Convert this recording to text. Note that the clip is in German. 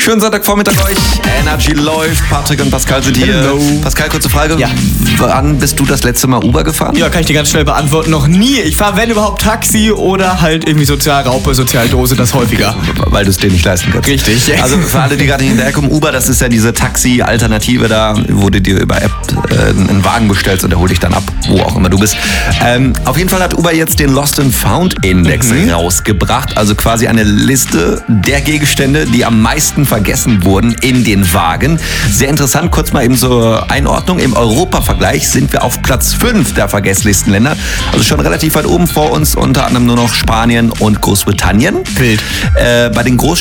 Schönen Sonntagvormittag euch. Energy läuft. Patrick und Pascal sind hier. Hello. Pascal, kurze Frage. Ja. Wann bist du das letzte Mal Uber gefahren? Ja, kann ich dir ganz schnell beantworten. Noch nie. Ich fahre, wenn überhaupt, Taxi oder halt irgendwie Sozialraupe, Sozialdose, das häufiger. Weil du es dir nicht leisten kannst. Richtig. Also für alle, die gerade hinterherkommen, Uber, das ist ja diese Taxi-Alternative da, wo du dir über App einen Wagen bestellst und der holt dich dann ab, wo auch immer du bist. Auf jeden Fall hat Uber jetzt den Lost and Found Index rausgebracht, also quasi eine Liste der Gegenstände, die am meisten vergessen wurden in den Wagen. Sehr interessant, kurz mal eben zur Einordnung. Im Europa-Vergleich sind wir auf Platz 5 der vergesslichsten Länder, also schon relativ weit oben, vor uns unter anderem nur noch Spanien und Großbritannien. Wild. Bei den